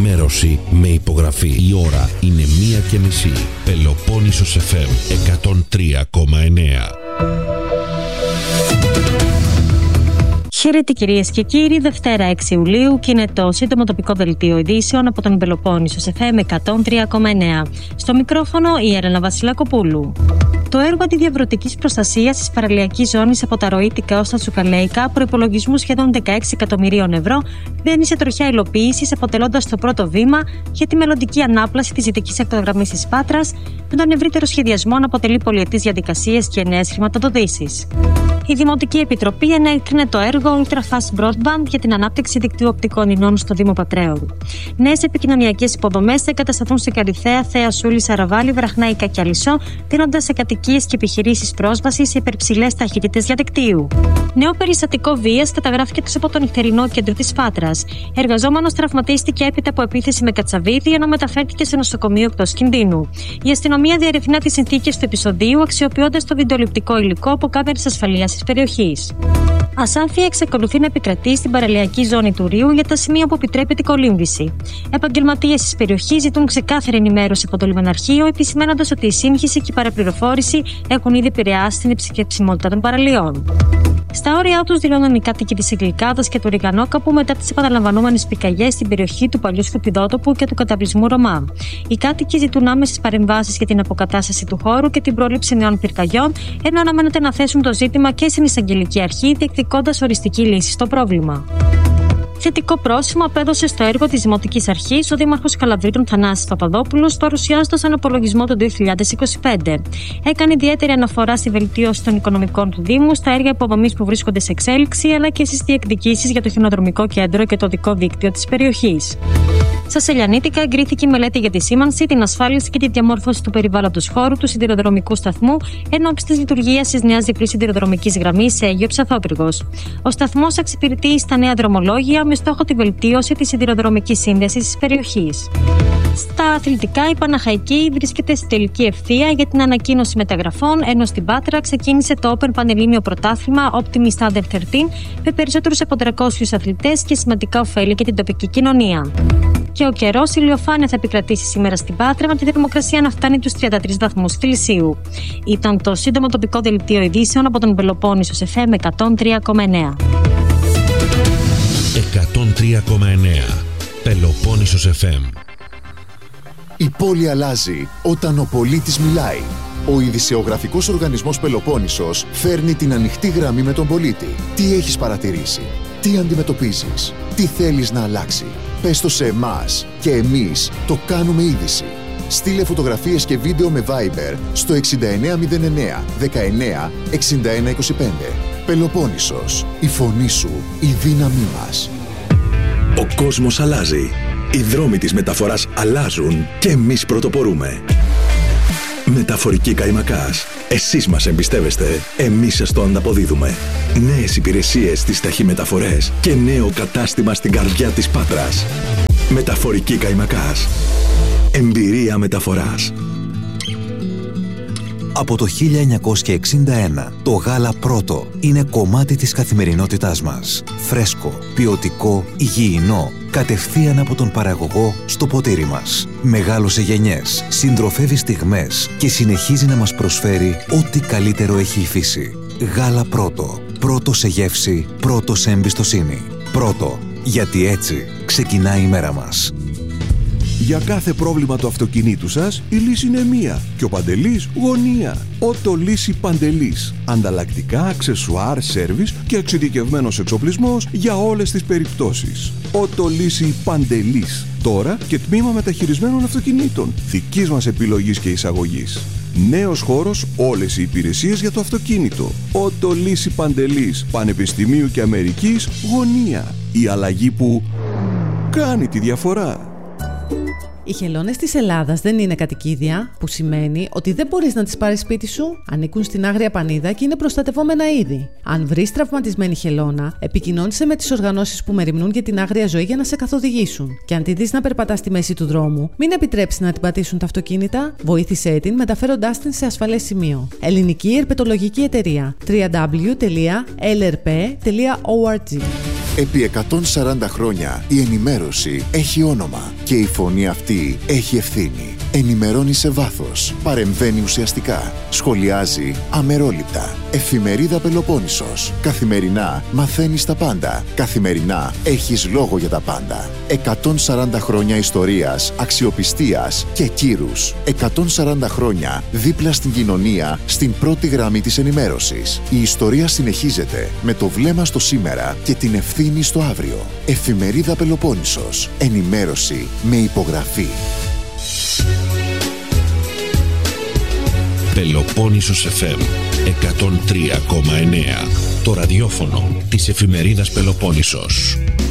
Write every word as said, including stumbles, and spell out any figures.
ενημέρωση με υπογραφή. Η ώρα είναι μία και μισή. Πελοπόννησος εφ εμ εκατόν τρία κόμμα εννέα. Χαίρετε κυρίες και κύριοι, Δευτέρα έξι Ιουλίου και είναι το σύντομο τοπικό δελτίο ειδήσεων από τον Πελοπόννησος εφ εμ εκατόν τρία κόμμα εννέα. Στο μικρόφωνο η Έλενα Βασιλακοπούλου. Το έργο αντιδιαβρωτικής προστασίας της παραλιακής ζώνης από τα Ροήτικα ως τα Τσουκαλέικα, προϋπολογισμού σχεδόν δεκαέξι εκατομμυρίων ευρώ, μπαίνει σε τροχιά υλοποίησης, αποτελώντας το πρώτο βήμα για τη μελλοντική ανάπλαση της δυτικής ακτογραμμής της Πάτρας, με τον ευρύτερο σχεδιασμό να αποτελεί πολυετής διαδικασίες και νέες χρηματοδοτήσεις. Η Δημοτική Επιτροπή ενέκρινε το έργο Ultra Fast Broadband για την ανάπτυξη δικτύου οπτικών ινών στο Δήμο Πατρέων. Νέες επικοινωνιακές υποδομές θα εγκατασταθούν σε Καλιθέα, Θέα Σούλη, Σαραβάλη, Βραχνάικα και Αλισσό, δίνοντας σε κατοικίες και επιχειρήσεις πρόσβαση σε υπερψηλές ταχύτητες διαδικτύου. Νέο περιστατικό βίας καταγράφηκε από το νυχτερινό κέντρο της Πάτρας. Εργαζόμενος τραυματίστηκε έπειτα από επίθεση με κατσαβίδι, ενώ μεταφέρθηκε σε νοσοκομείο εκτός κινδύνου. Η αστυνομία διερευνά τις συνθήκες του επεισοδίου, αξιοποιώντας το βιντεοληπτικό υλικό από κάμερες ασφαλείας της περιοχής. Ασάφεια εξακολουθεί να επικρατεί στην παραλιακή ζώνη του Ρίου για τα σημεία που επιτρέπεται η κολύμβηση. Επαγγελματίες της περιοχής ζητούν ξεκάθαρη ενημέρωση από το λιμεναρχείο, επισημένοντας ότι η σύγχυση και η παραπληροφόρηση έχουν ήδη επηρεάσει την επισκεψιμότητα των παραλίων. Στα όρια τους δηλώνουν οι κάτοικοι της Αγγλικάδας και του Ριγανόκαπου μετά τις επαναλαμβανόμενες πυρκαγιές στην περιοχή του παλιού σκουπιδότοπου και του καταβλισμού Ρωμά. Οι κάτοικοι ζητούν άμεσες παρεμβάσεις για την αποκατάσταση του χώρου και την πρόληψη νέων πυρκαγιών, ενώ αναμένεται να θέσουν το ζήτημα και στην Εισαγγελική Αρχή, διεκδικώντας οριστική λύση στο πρόβλημα. Θετικό πρόσημο απέδωσε στο έργο της Δημοτικής Αρχής ο Δήμαρχος Καλαβρίτων Θανάσης Παπαδόπουλος, παρουσιάζοντας τον απολογισμό του δύο χιλιάδες είκοσι πέντε. Έκανε ιδιαίτερη αναφορά στη βελτίωση των οικονομικών του Δήμου, στα έργα υποδομής που βρίσκονται σε εξέλιξη, αλλά και στις διεκδικήσεις για το χιονοδρομικό κέντρο και το οδικό δίκτυο της περιοχής. Στα Σελιανίτικα εγκρίθηκε η μελέτη για τη σήμανση, την ασφάλιση και τη διαμόρφωση του περιβάλλοντος χώρου του σιδηροδρομικού σταθμού εν ώψη της λειτουργίας της νέας διπλής σιδηροδρομικής γραμμής Αίγιο Ψαθόπυργος. Ο σταθμός εξυπηρετεί στα νέα δρομολόγια με στόχο τη βελτίωση της σιδηροδρομικής σύνδεσης της περιοχής. Στα αθλητικά, η Παναχαϊκή βρίσκεται στη τελική ευθεία για την ανακοίνωση μεταγραφών, ενώ στην Πάτρα ξεκίνησε το Open Πανελλήνιο Πρωτάθλημα Optimist Under δεκατρία με περισσότερους από τριακόσιους αθλητές και σημαντικά ωφέλη για την τοπική κοινωνία. Και ο καιρός, η ηλιοφάνεια θα επικρατήσει σήμερα στην Πάτρα με τη θερμοκρασία να φτάνει τους τριάντα τρεις βαθμούς Κελσίου. Ήταν το σύντομο τοπικό δελτίο ειδήσεων από τον Πελοπόννησος εφ εμ εκατόν τρία κόμμα εννέα. εκατόν τρία κόμμα εννέα Πελοπόννησος εφ εμ. Η πόλη αλλάζει όταν ο πολίτης μιλάει. Ο ειδησεογραφικός οργανισμός Πελοπόννησος φέρνει την ανοιχτή γραμμή με τον πολίτη. Τι έχεις παρατηρήσει, τι αντιμετωπίζεις, τι θέλεις να αλλάξει. Πες το σε εμάς και εμείς το κάνουμε είδηση. Στείλε φωτογραφίες και βίντεο με Viber στο εξήντα εννέα μηδέν εννέα δεκαεννέα εξήντα ένα είκοσι πέντε. Πελοπόννησος, η φωνή σου, η δύναμή μας. Ο κόσμος αλλάζει. Οι δρόμοι της μεταφοράς αλλάζουν και εμείς πρωτοπορούμε. Μεταφορική Καϊμακάς. Εσείς μας εμπιστεύεστε, εμείς σας το ανταποδίδουμε. Νέες υπηρεσίες στις ταχυμεταφορές και νέο κατάστημα στην καρδιά της Πάτρας. Μεταφορική Καϊμακάς. Εμπειρία μεταφοράς. Από το χίλια εννιακόσια εξήντα ένα, το γάλα πρώτο είναι κομμάτι της καθημερινότητάς μας. Φρέσκο, ποιοτικό, υγιεινό, κατευθείαν από τον παραγωγό στο ποτήρι μας. Μεγάλωσε γενιές, συντροφεύει στιγμές και συνεχίζει να μας προσφέρει ό,τι καλύτερο έχει η φύση. Γάλα πρώτο. Πρώτο σε γεύση, πρώτο σε εμπιστοσύνη. Πρώτο, γιατί έτσι ξεκινάει η μέρα μας. Για κάθε πρόβλημα του αυτοκινήτου σας, η λύση είναι μία και ο Παντελής γωνία. Ότο Λύση Παντελής. Ανταλλακτικά, αξεσουάρ, σέρβις και εξειδικευμένος εξοπλισμός για όλες τις περιπτώσεις. Ότο Λύση Παντελής. Τώρα και τμήμα μεταχειρισμένων αυτοκινήτων. Δικής μας επιλογής και εισαγωγής. Νέος χώρος, όλες οι υπηρεσίες για το αυτοκίνητο. Ότο Λύση Παντελής. Πανεπιστημίου και Αμερικής γωνία. Η αλλαγή που κάνει τη διαφορά. Οι χελώνες της Ελλάδας δεν είναι κατοικίδια, που σημαίνει ότι δεν μπορείς να τις πάρεις σπίτι σου. Ανήκουν στην Άγρια Πανίδα και είναι προστατευόμενα είδη. Αν βρεις τραυματισμένη χελώνα, επικοινώνησε με τις οργανώσεις που μεριμνούν για την άγρια ζωή για να σε καθοδηγήσουν. Και αν τη δεις να περπατά στη μέση του δρόμου, μην επιτρέψεις να την πατήσουν τα αυτοκίνητα, βοήθησέ την μεταφέροντάς την σε ασφαλές σημείο. Ελληνική Ερπετολογική Εταιρεία. double-u double-u double-u τελεία ελ αρ πι τελεία org. Επί εκατόν σαράντα χρόνια η ενημέρωση έχει όνομα και η φωνή αυτή έχει ευθύνη. Ενημερώνει σε βάθος, παρεμβαίνει ουσιαστικά, σχολιάζει αμερόληπτα. Εφημερίδα Πελοπόννησος. Καθημερινά μαθαίνεις τα πάντα. Καθημερινά έχεις λόγο για τα πάντα. εκατόν σαράντα χρόνια ιστορίας, αξιοπιστίας και κύρους. εκατόν σαράντα χρόνια δίπλα στην κοινωνία, στην πρώτη γραμμή της ενημέρωσης. Η ιστορία συνεχίζεται με το βλέμμα στο σήμερα και την ευθύνη στο αύριο. Εφημερίδα Πελοπόννησος. Ενημέρωση με υπογραφή. Πελοπόννησος εφ εμ εκατόν τρία κόμμα εννέα. Το ραδιόφωνο της εφημερίδας Πελοπόννησος.